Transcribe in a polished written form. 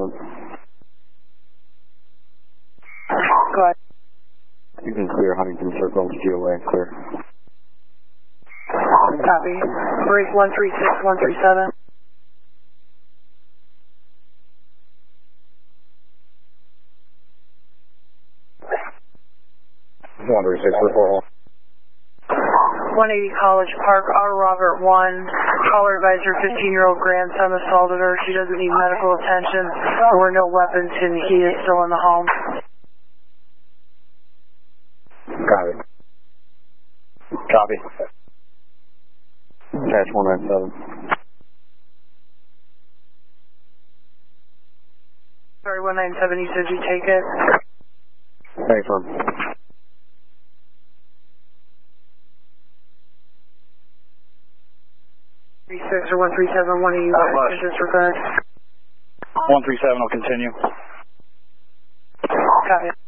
Go ahead. You can clear Huntington Circle, GOA, clear. Copy. Break 136, 137. 180 College Park, Auto Robert 1. Caller advised her 15-year-old grandson assaulted her. She doesn't need medical attention. There were no weapons and he is still in the home. Copy. Copy. Dash 197. Sorry, 197, you said you take it? Hey, firm. 36 or 137, one of you guys disregard. 137 will continue. Copy.